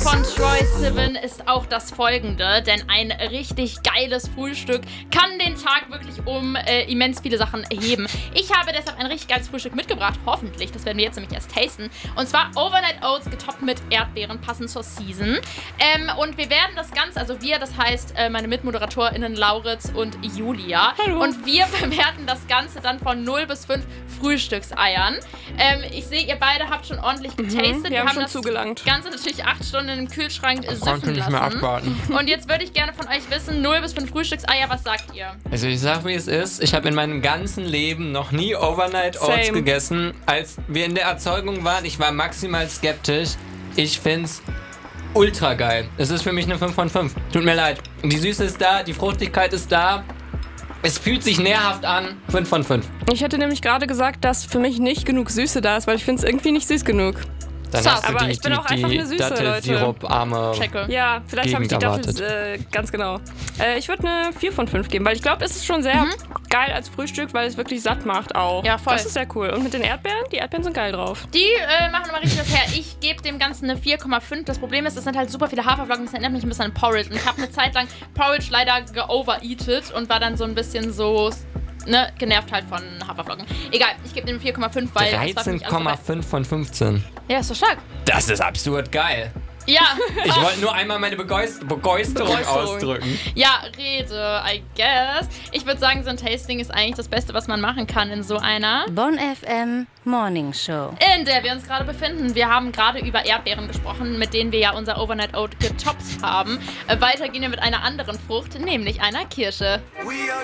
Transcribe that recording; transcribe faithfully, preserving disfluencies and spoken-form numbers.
von Troye Sivan ist auch das folgende, denn ein richtig geiles Frühstück kann den Tag wirklich um äh, immens viele Sachen heben. Ich habe deshalb ein richtig geiles Frühstück mitgebracht, hoffentlich, das werden wir jetzt nämlich erst tasten. Und zwar Overnight Oats getoppt mit Erdbeeren, passend zur Season. Ähm, und wir werden das Ganze, also wir, das heißt äh, meine MitmoderatorInnen Lauritz und Julia. Hallo. Und wir bewerten das Ganze dann von null bis fünf Frühstückseiern. Ähm, ich sehe, ihr beide habt schon ordentlich getastet. Mhm, wir, wir haben haben schon das zugelangt. Ganze natürlich acht Stunden im Kühlschrank Ich siffen konnte nicht mehr lassen. abwarten. Und jetzt würde ich gerne von euch wissen, null bis fünf Frühstückseier, was sagt ihr? Also ich sag, wie es ist. Ich habe in meinem ganzen Leben noch nie Overnight Oats Same. gegessen. Als wir in der Erzeugung waren, ich war maximal skeptisch. Ich find's ultra geil. Es ist für mich eine fünf von fünf. Tut mir leid. Die Süße ist da, die Fruchtigkeit ist da. Es fühlt sich nährhaft an. fünf von fünf. Ich hätte nämlich gerade gesagt, dass für mich nicht genug Süße da ist, weil ich finde es irgendwie nicht süß genug. Dann So, hast du aber die, ich bin die, auch einfach die eine Süße, Leute. Dattelsirup-arme. Checke. Ja, vielleicht habe ich die Gegend Dattels, äh, ganz genau. Äh, ich würde eine vier von fünf geben, weil ich glaube, es ist schon sehr geil als Frühstück, weil es wirklich satt macht auch. Ja, voll. Das ist sehr cool. Und mit den Erdbeeren? Die Erdbeeren sind geil drauf. Die äh, machen immer richtig was her. Ich gebe dem Ganzen eine vier Komma fünf. Das Problem ist, es sind halt super viele Haferflocken. Das erinnert mich ein bisschen an Porridge. Und ich habe eine Zeit lang Porridge leider geovereatet und war dann so ein bisschen so, ne, genervt halt von Haferflocken. Egal, ich gebe dem vier Komma fünf, weil das war für dreizehn mich alles Komma dabei. fünf von fünfzehn. Ja, ist doch stark. Das ist absurd geil. Ja, Ich wollte nur einmal meine Begeist Begeisterung Begeisterung. ausdrücken. ja, Rede, I guess. Ich würde sagen, so ein Tasting ist eigentlich das Beste, was man machen kann in so einer, Bonn F M Morning Show. in der wir uns gerade befinden. Wir haben gerade über Erdbeeren gesprochen, mit denen wir ja unser Overnight Oat getoppt haben. Äh, weiter gehen wir mit einer anderen Frucht, nämlich einer Kirsche. We are